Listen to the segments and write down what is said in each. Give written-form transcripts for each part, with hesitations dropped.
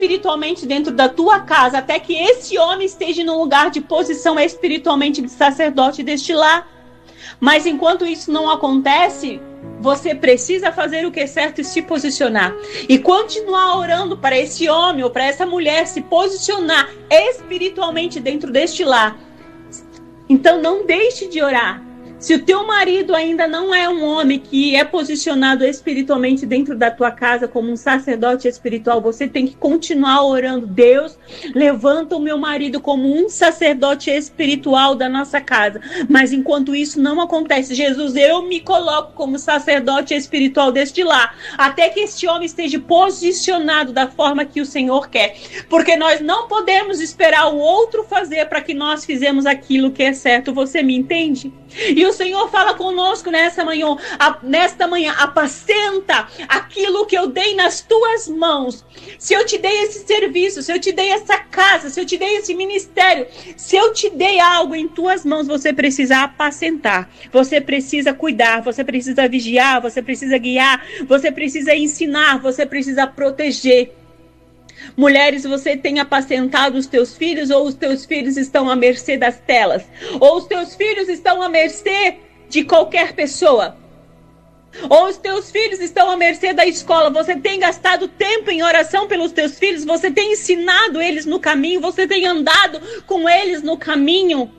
espiritualmente dentro da tua casa, até que esse homem esteja num lugar de posição espiritualmente de sacerdote deste lar. Mas enquanto isso não acontece, você precisa fazer o que é certo e se posicionar. E continuar orando para esse homem ou para essa mulher se posicionar espiritualmente dentro deste lar. Então não deixe de orar. Se o teu marido ainda não é um homem que é posicionado espiritualmente dentro da tua casa como um sacerdote espiritual, você tem que continuar orando. Deus, levanta o meu marido como um sacerdote espiritual da nossa casa. Mas enquanto isso não acontece, Jesus, eu me coloco como sacerdote espiritual deste lar, até que este homem esteja posicionado da forma que o Senhor quer. Porque nós não podemos esperar o outro fazer para que nós fizemos aquilo que é certo. Você me entende? E o Senhor fala conosco nesta manhã, apacenta aquilo que eu dei nas tuas mãos. Se eu te dei esse serviço, se eu te dei essa casa, se eu te dei esse ministério, se eu te dei algo em tuas mãos, você precisa apacentar, você precisa cuidar, você precisa vigiar, você precisa guiar, você precisa ensinar, você precisa proteger. Mulheres, você tem apacentado os teus filhos, ou os teus filhos estão à mercê das telas? Ou os teus filhos estão à mercê de qualquer pessoa? Ou os teus filhos estão à mercê da escola? Você tem gastado tempo em oração pelos teus filhos? Você tem ensinado eles no caminho? Você tem andado com eles no caminho?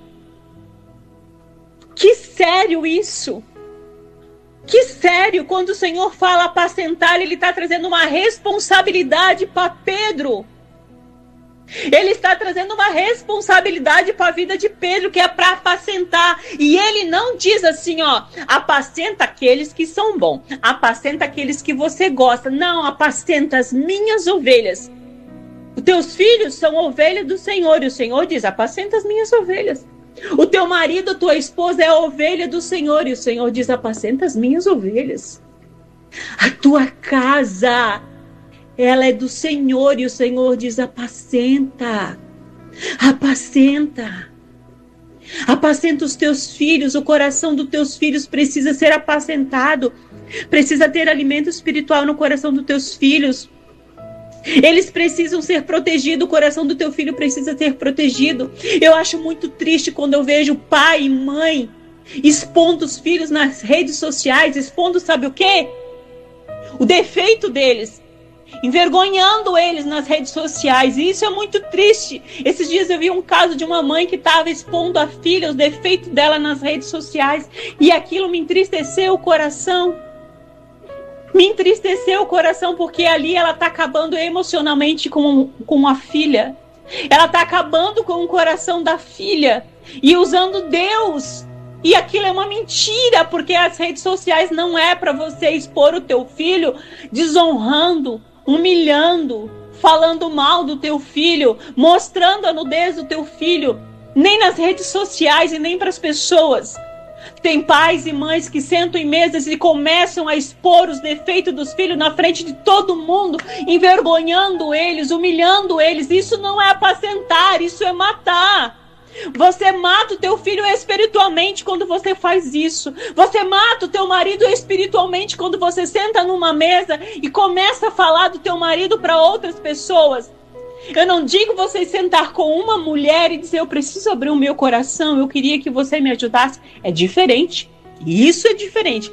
Que sério isso! Que sério, quando o Senhor fala apacentar, Ele está trazendo uma responsabilidade para Pedro. Ele está trazendo uma responsabilidade para a vida de Pedro, que é para apacentar. E Ele não diz assim, ó, apacenta aqueles que são bons, apacenta aqueles que você gosta. Não, apacenta as minhas ovelhas. Os teus filhos são ovelhas do Senhor, e o Senhor diz, apacenta as minhas ovelhas. O teu marido, tua esposa é a ovelha do Senhor, e o Senhor diz, apacenta as minhas ovelhas. A tua casa, ela é do Senhor, e o Senhor diz, apacenta, apacenta. Apacenta os teus filhos, o coração dos teus filhos precisa ser apacentado. Precisa ter alimento espiritual no coração dos teus filhos. Eles precisam ser protegidos, o coração do teu filho precisa ser protegido. Eu acho muito triste quando eu vejo pai e mãe expondo os filhos nas redes sociais, expondo sabe o quê? O defeito deles, envergonhando eles nas redes sociais, e isso é muito triste. Esses dias eu vi um caso de uma mãe que estava expondo a filha, os defeitos dela nas redes sociais, e aquilo me entristeceu o coração. Me entristeceu o coração, porque ali ela está acabando emocionalmente com a filha. Ela está acabando com o coração da filha e usando Deus. E aquilo é uma mentira, porque as redes sociais não é para você expor o teu filho desonrando, humilhando, falando mal do teu filho, mostrando a nudez do teu filho, nem nas redes sociais e nem para as pessoas. Tem pais e mães que sentam em mesas e começam a expor os defeitos dos filhos na frente de todo mundo, envergonhando eles, humilhando eles. Isso não é apacentar, isso é matar. Você mata o teu filho espiritualmente quando você faz isso. Você mata o teu marido espiritualmente quando você senta numa mesa e começa a falar do teu marido para outras pessoas. Eu não digo você sentar com uma mulher e dizer, eu preciso abrir o meu coração, eu queria que você me ajudasse. É diferente. Isso é diferente.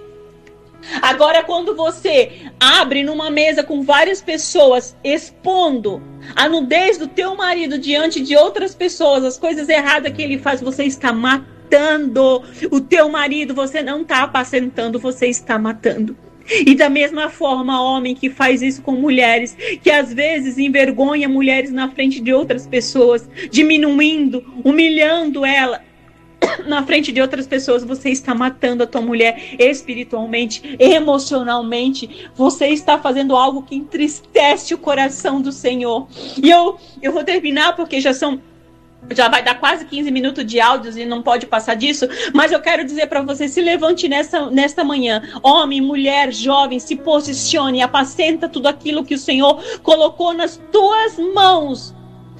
Agora, quando você abre numa mesa com várias pessoas, expondo a nudez do teu marido diante de outras pessoas, as coisas erradas que ele faz, você está matando o teu marido, você não está apacentando, você está matando. E da mesma forma, homem que faz isso com mulheres, que às vezes envergonha mulheres na frente de outras pessoas, diminuindo, humilhando ela na frente de outras pessoas, você está matando a tua mulher espiritualmente, emocionalmente. Você está fazendo algo que entristece o coração do Senhor. E eu vou terminar porque já vai dar quase 15 minutos de áudios e não pode passar disso, mas eu quero dizer para você, se levante nesta manhã, homem, mulher, jovem, se posicione, apacenta tudo aquilo que o Senhor colocou nas tuas mãos,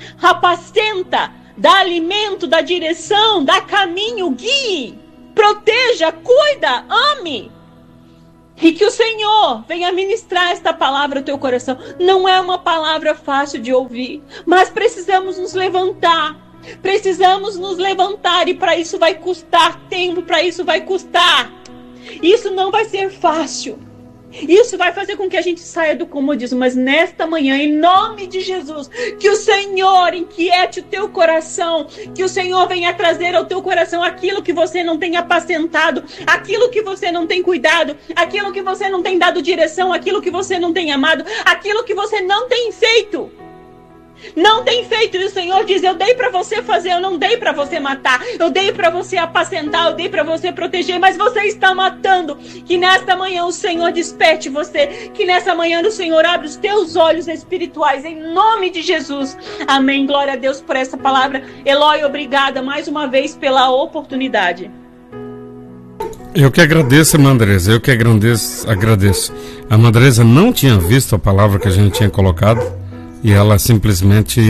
apacenta, dá alimento, dá direção, dá caminho, guie, proteja, cuida, ame. E que o Senhor venha ministrar esta palavra ao teu coração. Não é uma palavra fácil de ouvir, mas precisamos nos levantar. Precisamos nos levantar, e para isso vai custar tempo, para isso vai custar. Isso não vai ser fácil. Isso vai fazer com que a gente saia do comodismo, mas nesta manhã, em nome de Jesus, que o Senhor inquiete o teu coração, que o Senhor venha trazer ao teu coração aquilo que você não tem apacentado, aquilo que você não tem cuidado, aquilo que você não tem dado direção, aquilo que você não tem amado, aquilo que você não tem feito. Não tem feito, e o Senhor diz: eu dei para você fazer, eu não dei para você matar, eu dei para você apacentar, eu dei para você proteger, mas você está matando. Que nesta manhã o Senhor desperte você, que nessa manhã o Senhor abre os teus olhos espirituais, em nome de Jesus. Amém. Glória a Deus por essa palavra. Eloy, obrigada mais uma vez pela oportunidade. Eu que agradeço, irmã Andresa, eu que agradeço. A irmã Andresa não tinha visto a palavra que a gente tinha colocado, e ela simplesmente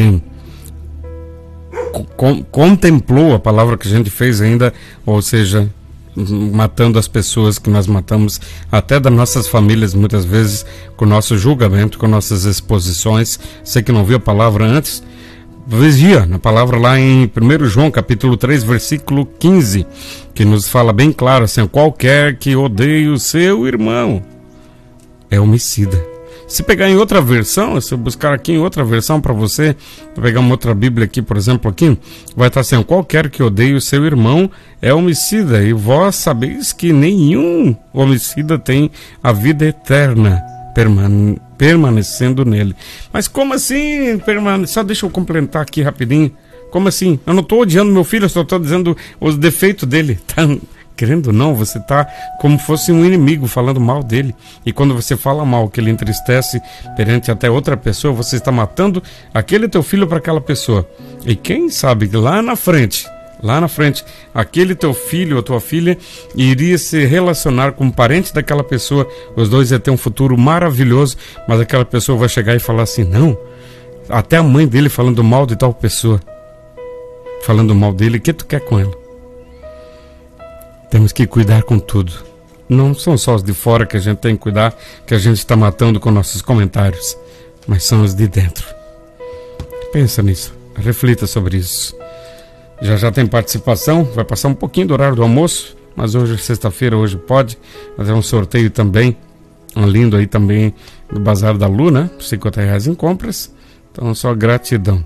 contemplou a palavra que a gente fez ainda, ou seja, matando as pessoas que nós matamos, até das nossas famílias, muitas vezes, com o nosso julgamento, com nossas exposições. Você que não viu a palavra antes, vigia na palavra lá em 1 João, capítulo 3, versículo 15, que nos fala bem claro assim: qualquer que odeie o seu irmão é homicida. Se pegar em outra versão, se eu buscar aqui em outra versão para você, vou pegar uma outra Bíblia aqui, por exemplo, aqui, vai estar assim: qualquer que odeie o seu irmão é homicida, e vós sabeis que nenhum homicida tem a vida eterna permanecendo nele. Mas como assim? Só deixa eu complementar aqui rapidinho. Como assim? Eu não estou odiando meu filho, eu só estou dizendo os defeitos dele. Querendo ou não, você está como fosse um inimigo falando mal dele. E quando você fala mal, que ele entristece perante até outra pessoa, você está matando aquele teu filho para aquela pessoa. E quem sabe que lá na frente, aquele teu filho ou tua filha iria se relacionar com um parente daquela pessoa, os dois iam ter um futuro maravilhoso, mas aquela pessoa vai chegar e falar assim: não, até a mãe dele falando mal de tal pessoa, falando mal dele, o que tu quer com ela? Temos que cuidar com tudo. Não são só os de fora que a gente tem que cuidar, que a gente está matando com nossos comentários, mas são os de dentro. Pensa nisso, reflita sobre isso. Já tem participação, vai passar um pouquinho do horário do almoço, mas hoje é sexta-feira, hoje pode fazer um sorteio também, um lindo aí também do Bazar da Lu, né? R$50 em compras, então só gratidão.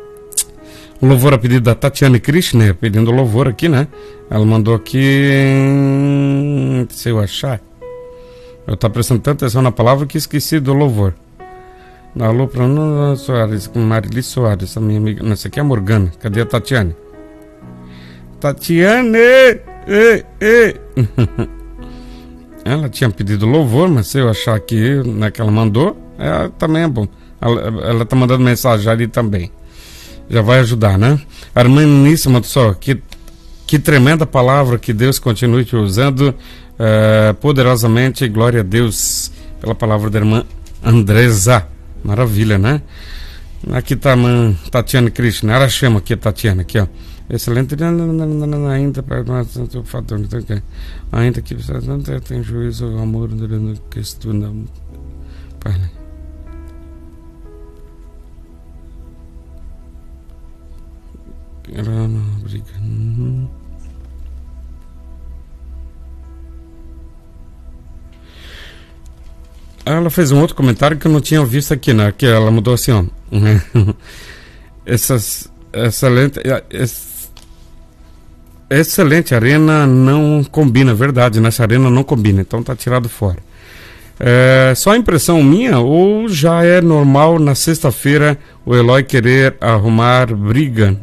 O louvor a pedido da Tatiane Krishna, pedindo louvor aqui, né? Ela mandou aqui, se eu achar, eu estou prestando tanta atenção na palavra que esqueci do louvor. Alô para Soares, Marili Soares, a minha amiga. Não, essa aqui é a Morgana. Cadê a Tatiane? Tatiane! Ela tinha pedido louvor, mas se eu achar aqui, né, que ela mandou, também é bom. Ela está mandando mensagem ali também. Já vai ajudar, né? A irmã Níssima, só que tremenda palavra, que Deus continue te usando poderosamente. Glória a Deus pela palavra da irmã Andresa. Maravilha, né? Aqui está a irmã Tatiane Krishna. Ela chama aqui a Tatiana, aqui, ó. Excelente. Ainda para nós, ainda que não tem juízo, amor, que estuda. Ela não briga. Ela fez um outro comentário que eu não tinha visto aqui, né? Que ela mudou assim, ó. Excelente arena não combina, verdade, nessa arena não combina, então tá tirado fora. Só impressão minha, ou já é normal na sexta-feira o Eloy querer arrumar briga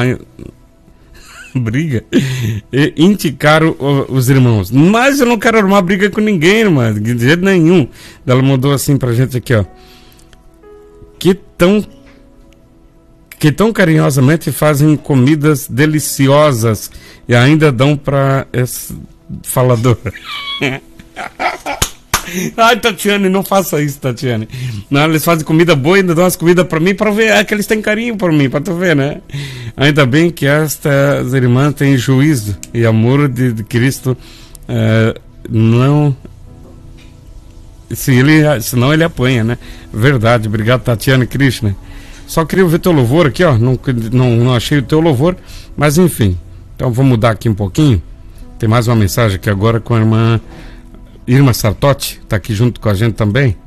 e indicar os irmãos? Mas eu não quero arrumar briga com ninguém, irmã, de jeito nenhum. Ela mandou assim pra gente aqui, ó: que tão carinhosamente fazem comidas deliciosas e ainda dão pra esse falador. Ai, Tatiane, não faça isso, Tatiane. Não, eles fazem comida boa e ainda dão umas comidas pra mim, pra ver que eles têm carinho por mim, pra tu ver, né? Ainda bem que estas irmãs têm juízo e amor de Cristo, não Senão ele apanha, né? Verdade. Obrigado, Tatiana e Krishna. Só queria ouvir teu louvor aqui, ó. Não achei o teu louvor, mas enfim. Então vou mudar aqui um pouquinho. Tem mais uma mensagem aqui agora com a irmã Irma Sartotti, está aqui junto com a gente também.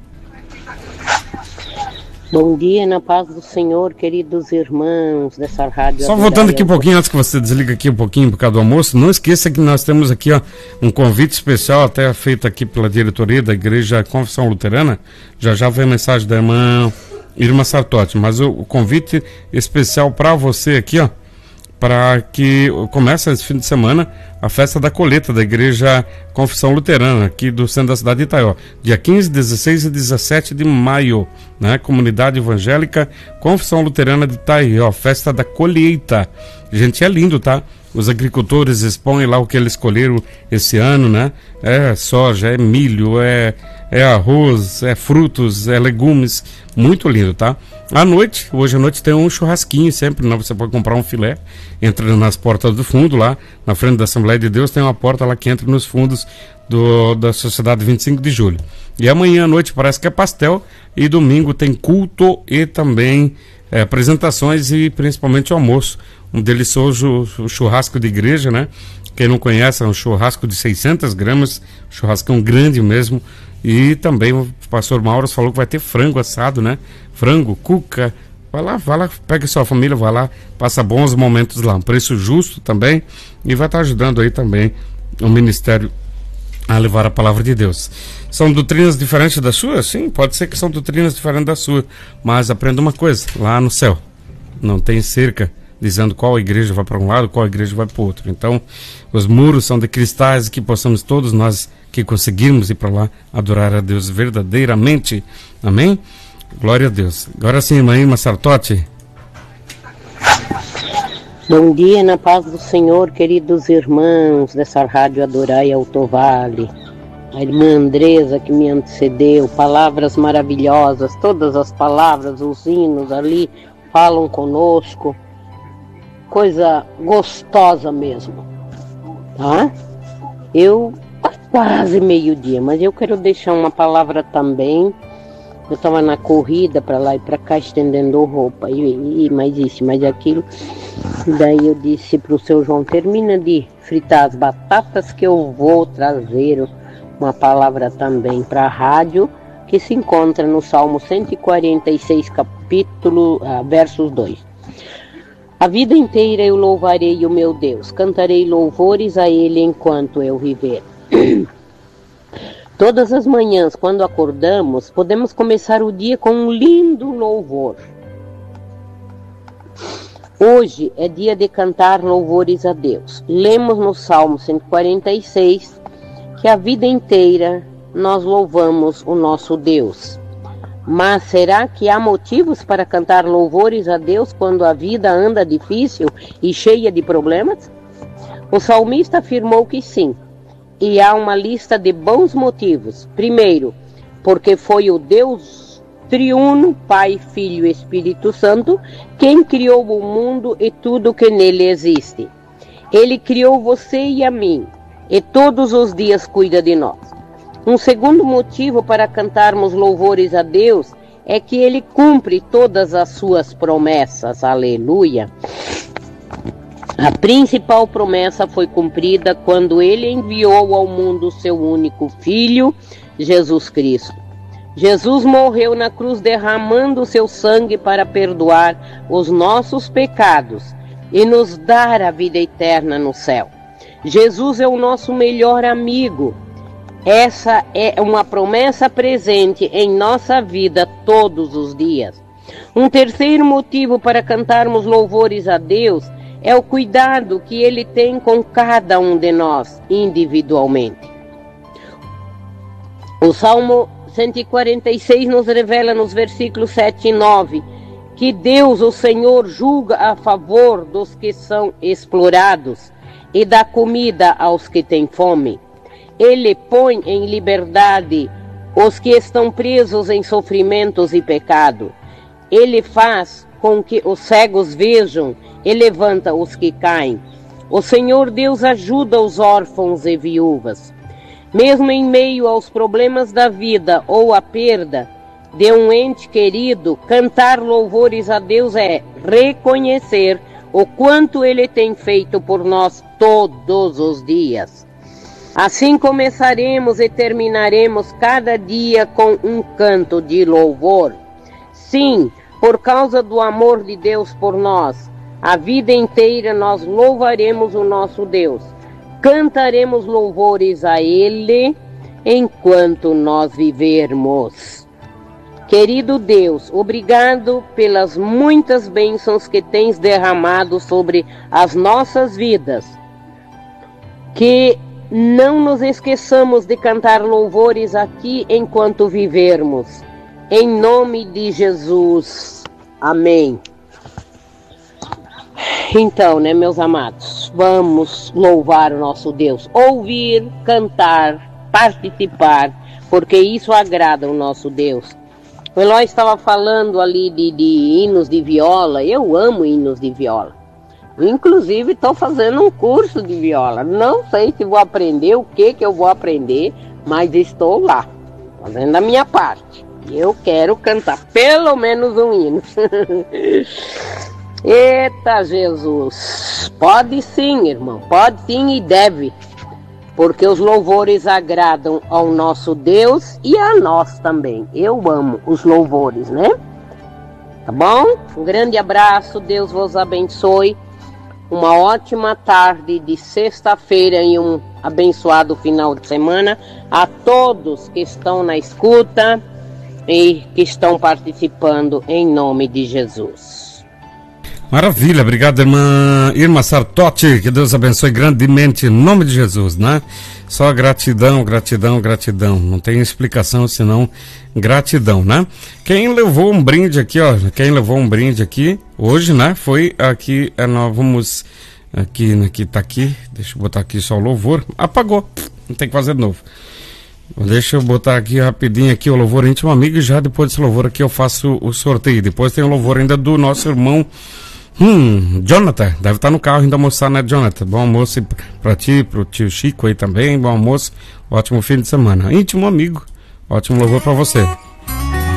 Bom dia, na paz do Senhor, queridos irmãos dessa rádio. Só voltando aqui um pouquinho, antes que você desliga aqui um pouquinho por causa do almoço, não esqueça que nós temos aqui, ó, um convite especial, até feito aqui pela diretoria da Igreja Confissão Luterana. Já vem a mensagem da irmã Irma Sartotti, mas o convite especial para você aqui, ó, para que comece esse fim de semana a festa da colheita da Igreja Confissão Luterana, aqui do centro da cidade de Itaió, dia 15, 16 e 17 de maio, né? Comunidade Evangélica Confissão Luterana de Itaió, festa da colheita. Gente, é lindo, tá? Os agricultores expõem lá o que eles colheram esse ano, né? É soja, é milho, é arroz, é frutos, é legumes, muito lindo, tá? Hoje à noite tem um churrasquinho sempre, né? Você pode comprar um filé, entra nas portas do fundo lá, na frente da Assembleia de Deus, tem uma porta lá que entra nos fundos da Sociedade 25 de Julho. E amanhã à noite parece que é pastel, e domingo tem culto e também apresentações e principalmente o almoço. Um delicioso churrasco de igreja, né? Quem não conhece, é um churrasco de 600 gramas, churrascão grande mesmo. E também o pastor Mauro falou que vai ter frango assado, né? Frango, cuca. Vai lá, pega sua família, vai lá, passa bons momentos lá. Um preço justo também. E vai estar ajudando aí também o ministério a levar a palavra de Deus. São doutrinas diferentes da sua? Sim, pode ser que são doutrinas diferentes da sua. Mas aprenda uma coisa, lá no céu não tem cerca dizendo qual igreja vai para um lado, qual igreja vai para o outro. Então, os muros são de cristais, que possamos todos nós que conseguirmos ir para lá adorar a Deus verdadeiramente. Amém? Glória a Deus. Agora sim, irmã Irma Sartotti. Bom dia, na paz do Senhor, queridos irmãos dessa rádio Adorai Alto Vale. A irmã Andresa que me antecedeu, palavras maravilhosas, todas as palavras, os hinos ali falam conosco. Coisa gostosa mesmo, tá? Quase meio-dia, mas eu quero deixar uma palavra também. Eu estava na corrida para lá e para cá estendendo roupa, e mais isso, mais aquilo. Daí eu disse para o seu João, termina de fritar as batatas que eu vou trazer uma palavra também para a rádio, que se encontra no Salmo 146, capítulo, versos 2. A vida inteira eu louvarei o meu Deus, cantarei louvores a Ele enquanto eu viver. Todas as manhãs, quando acordamos, podemos começar o dia com um lindo louvor. Hoje é dia de cantar louvores a Deus. Lemos no Salmo 146 que a vida inteira nós louvamos o nosso Deus. Mas será que há motivos para cantar louvores a Deus quando a vida anda difícil e cheia de problemas? O salmista afirmou que sim, e há uma lista de bons motivos. Primeiro, porque foi o Deus triuno, Pai, Filho e Espírito Santo, quem criou o mundo e tudo que nele existe. Ele criou você e a mim, e todos os dias cuida de nós. Um segundo motivo para cantarmos louvores a Deus é que Ele cumpre todas as suas promessas. Aleluia! A principal promessa foi cumprida quando Ele enviou ao mundo o seu único Filho, Jesus Cristo. Jesus morreu na cruz derramando o seu sangue para perdoar os nossos pecados e nos dar a vida eterna no céu. Jesus é o nosso melhor amigo. Essa é uma promessa presente em nossa vida todos os dias. Um terceiro motivo para cantarmos louvores a Deus é o cuidado que Ele tem com cada um de nós individualmente. O Salmo 146 nos revela nos versículos 7 e 9 que Deus, o Senhor, julga a favor dos que são explorados e dá comida aos que têm fome. Ele põe em liberdade os que estão presos em sofrimentos e pecado. Ele faz com que os cegos vejam e levanta os que caem. O Senhor Deus ajuda os órfãos e viúvas. Mesmo em meio aos problemas da vida ou a perda de um ente querido, cantar louvores a Deus é reconhecer o quanto Ele tem feito por nós todos os dias. Assim começaremos e terminaremos cada dia com um canto de louvor. Sim, por causa do amor de Deus por nós, a vida inteira nós louvaremos o nosso Deus. Cantaremos louvores a Ele enquanto nós vivermos. Querido Deus, obrigado pelas muitas bênçãos que tens derramado sobre as nossas vidas. Que não nos esqueçamos de cantar louvores aqui enquanto vivermos. Em nome de Jesus. Amém. Então, meus amados, vamos louvar o nosso Deus. Ouvir, cantar, participar, porque isso agrada o nosso Deus. O Eloy estava falando ali de hinos de viola. Eu amo hinos de viola. Inclusive, estou fazendo um curso de viola. Não sei se vou aprender, o que eu vou aprender, mas estou lá, fazendo a minha parte. Eu quero cantar pelo menos um hino. Eita Jesus, pode sim, irmão, pode sim e deve, porque os louvores agradam ao nosso Deus e a nós também. Eu amo os louvores, né? Tá bom? Um grande abraço, Deus vos abençoe, uma ótima tarde de sexta-feira e um abençoado final de semana a todos que estão na escuta e que estão participando em nome de Jesus. Maravilha, obrigado, irmã Sartotti, que Deus abençoe grandemente, em nome de Jesus, né? Só gratidão, gratidão, gratidão, não tem explicação senão gratidão, né? Quem levou um brinde aqui, hoje, né, foi aqui, nós vamos, aqui, tá aqui, deixa eu botar aqui só o louvor, apagou, não tem que fazer de novo. Deixa eu botar aqui rapidinho aqui o louvor íntimo amigo e já depois desse louvor aqui eu faço o sorteio. Depois tem o louvor ainda do nosso irmão Jonathan, deve estar no carro ainda almoçar, né, Jonathan? Bom almoço pra ti, pro tio Chico aí também, bom almoço, ótimo fim de semana. Íntimo amigo, ótimo louvor pra você.